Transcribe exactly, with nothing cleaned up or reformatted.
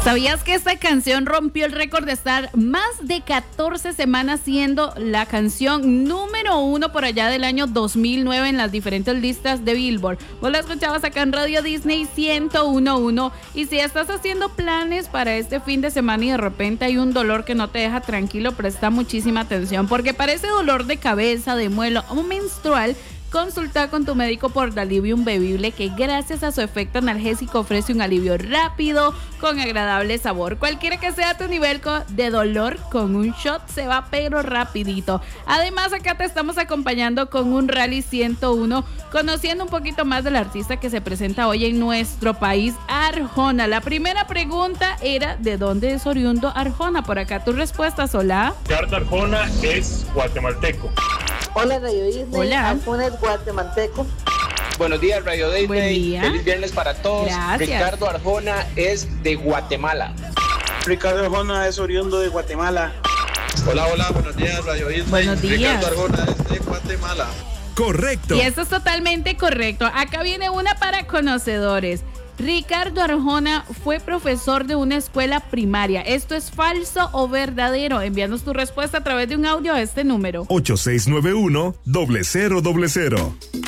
¿Sabías que esta canción rompió el récord de estar más de catorce semanas siendo la canción número uno por allá del año dos mil nueve en las diferentes listas de Billboard? Vos la escuchabas acá en Radio Disney ciento uno punto uno. Y si estás haciendo planes para este fin de semana y de repente hay un dolor que no te deja tranquilo, presta muchísima atención, porque para ese dolor de cabeza, de muelo o menstrual, consulta con tu médico por Dalivium Bebible, que gracias a su efecto analgésico ofrece un alivio rápido con agradable sabor. Cualquiera que sea tu nivel de dolor, con un shot se va pero rapidito. Además, acá te estamos acompañando con un Rally ciento uno, conociendo un poquito más del artista que se presenta hoy en nuestro país, Arjona. La primera pregunta era: ¿de dónde es oriundo Arjona? Por acá tu respuesta, Solá. Ricardo Arjona es guatemalteco. Hola, Radio Disney. Hola. Arjona es guatemalteco. Buenos días, Radio Disney. Buen día. Feliz viernes para todos. Gracias. Ricardo Arjona es de Guatemala. Ricardo Arjona es oriundo de Guatemala. Hola, hola, buenos días, Radio Disney. Buenos días. Ricardo Arjona es de Guatemala. Correcto. Y esto es totalmente correcto. Acá viene una para conocedores. Ricardo Arjona fue profesor de una escuela primaria. ¿Esto es falso o verdadero? Envíanos tu respuesta a través de un audio a este número. ocho seis nueve uno, cero cero cero cero.